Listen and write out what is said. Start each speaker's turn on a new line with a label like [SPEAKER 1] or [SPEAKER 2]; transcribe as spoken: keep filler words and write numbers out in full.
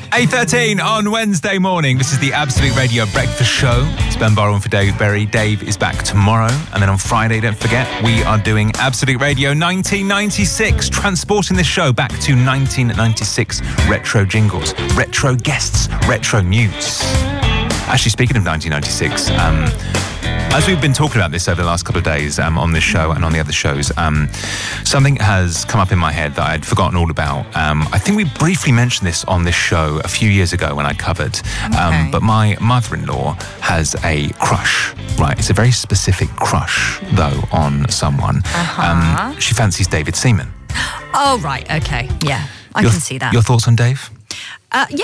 [SPEAKER 1] eight thirteen on Wednesday morning. This is the Absolute Radio Breakfast Show. It's Ben Borrell for Dave Berry. Dave is back tomorrow. And then on Friday, don't forget, we are doing Absolute Radio nineteen ninety-six, transporting the show back to nineteen ninety-six retro jingles, retro guests, retro news. Actually, speaking of nineteen ninety-six, um, as we've been talking about this over the last couple of days um, on this show and on the other shows, um, something has come up in my head that I'd forgotten all about. Um, I think we briefly mentioned this on this show a few years ago when I covered, um,
[SPEAKER 2] Okay.
[SPEAKER 1] but my mother-in-law has a crush, right? It's a very specific crush, though, on someone.
[SPEAKER 2] Uh-huh.
[SPEAKER 1] Um, she fancies David Seaman.
[SPEAKER 2] Oh, right. Okay. Yeah, I
[SPEAKER 1] Your-
[SPEAKER 2] can see that.
[SPEAKER 1] Your thoughts on Dave?
[SPEAKER 2] Uh, yeah,